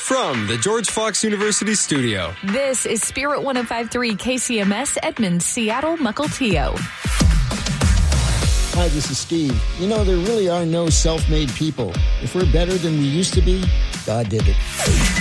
From the George Fox University studio. This is Spirit 105.3 KCMS, Edmonds, Seattle, Mukilteo. Hi, this is Steve. You know, there really are no self-made people. If we're better than we used to be, God did it.